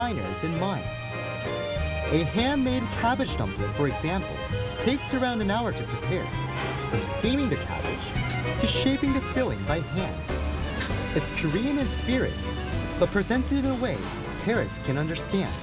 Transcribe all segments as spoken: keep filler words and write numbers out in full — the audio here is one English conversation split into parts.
designers in mind. A handmade cabbage dumpling, for example, takes around an hour to prepare, from steaming the cabbage to shaping the filling by hand. It's Korean in spirit, but presented in a way Paris can understand.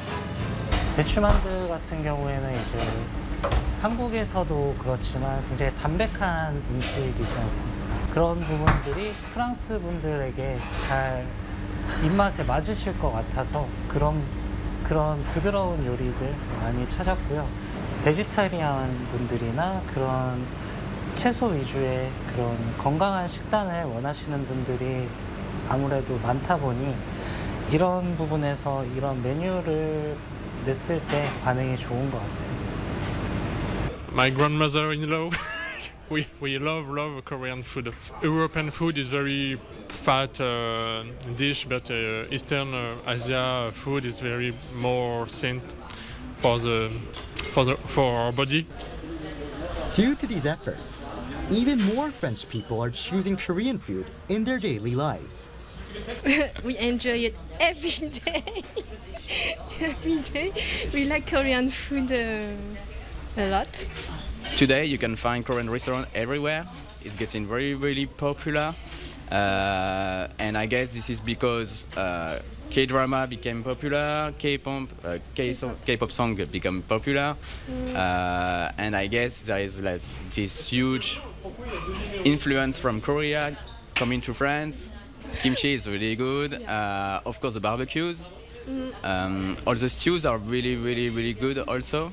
배추만두 같은 경우에는 이제 한국에서도 그렇지만 굉장히 담백한 음식이지 않습니까? 그런 부분들이 프랑스 분들에게 잘 입맛에 맞으실 것 같아서 그런 그런 부드러운 요리들 많이 찾았고요. 베지타리안 분들이나 그런 채소 위주의 그런 건강한 식단을 원하시는 분들이 아무래도 많다 보니 이런 부분에서 이런 메뉴를 냈을 때 반응이 좋은 것 같습니다. My grandmother-in-law, we we love love Korean food. European food is very fat uh, dish, but uh, Eastern uh, Asia food is very more thin for the for the for our body. Due to these efforts, even more French people are choosing Korean food in their daily lives. We enjoy it every day. Every day. We like Korean food uh, a lot. Today you can find Korean restaurant everywhere. It's getting very, really popular. Uh, and I guess this is because uh, K-drama became popular, K-pop, uh, K-pop song became popular. Mm. Uh, and I guess there is like, this huge influence from Korea coming to France. Kimchi is really good. Uh, of course, the barbecues. Mm. Um, all the stews are really, really, really good also.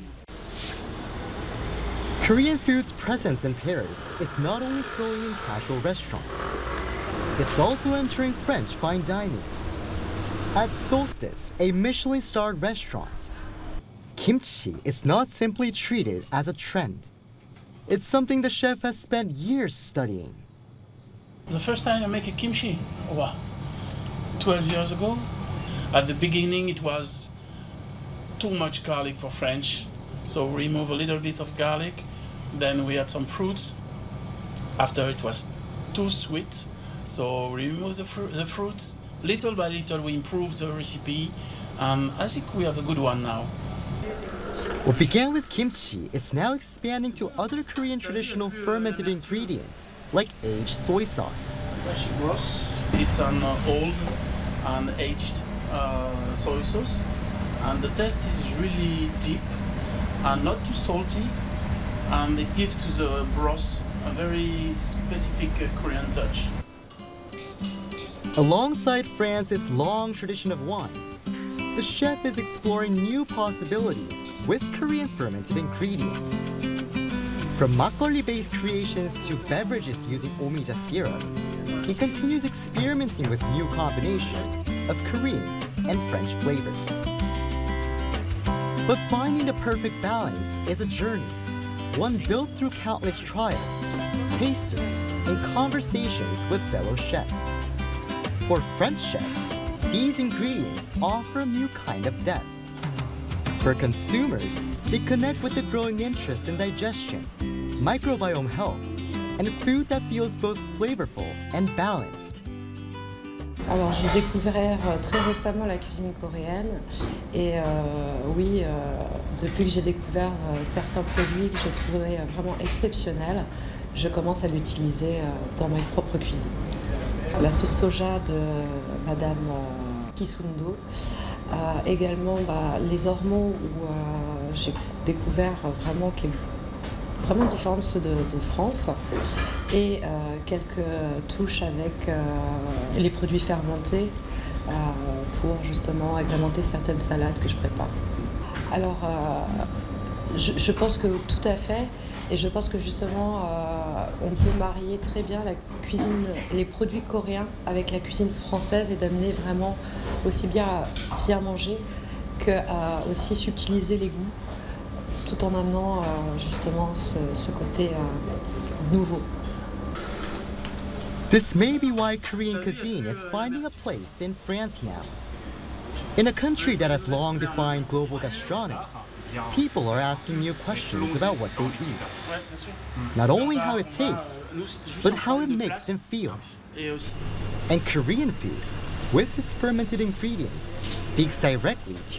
Korean food's presence in Paris is not only growing in casual restaurants, it's also entering French fine dining. At Solstice, a Michelin-starred restaurant, kimchi is not simply treated as a trend. It's something the chef has spent years studying. The first time I make a kimchi, wow, twelve years ago. At the beginning it was too much garlic for French, so we remove a little bit of garlic, then we had some fruits. After it was too sweet, so we remove the, fru the fruits. Little by little we improved the recipe, and I think we have a good one now. What began with kimchi is now expanding to other Korean traditional fermented ingredients, like aged soy sauce. It's an uh, old and aged uh, soy sauce, and the taste is really deep and not too salty, and it gives to the broth a very specific uh, Korean touch. Alongside France's long tradition of wine, the chef is exploring new possibilities with Korean fermented ingredients. From makgeolli-based creations to beverages using omija syrup, he continues experimenting with new combinations of Korean and French flavors. But finding the perfect balance is a journey, one built through countless trials, tastings, and conversations with fellow chefs. For French chefs, these ingredients offer a new kind of depth. For consumers, they connect with the growing interest in digestion, microbiome health, and food that feels both flavorful and balanced. Alors j'ai découvert très récemment la cuisine coréenne et euh, oui, euh, depuis que j'ai découvert euh, certains produits que j'ai trouvés vraiment exceptionnels, je commence à l'utiliser euh, dans ma propre cuisine. La sauce soja de Madame euh, Kisundo, euh, également bah, les ormeaux où euh, j'ai découvert vraiment qui est vraiment différent de ceux de, de France, et euh, quelques touches avec euh, les produits fermentés euh, pour justement agrémenter certaines salades que je prépare. Alors euh, je, je pense que tout à fait, et je pense que justement euh, on peut marier très bien la cuisine, les produits coréens avec la cuisine française et d'amener vraiment aussi bien à bien manger que à aussi subtiliser les goûts, tout en amenant euh, justement ce, ce côté euh, nouveau. This may be why Korean cuisine is finding a place in France now. In a country that has long defined global gastronomy, people are asking new questions about what they eat. Not only how it tastes, but how it makes them feel. And Korean food, with its fermented ingredients, speaks directly to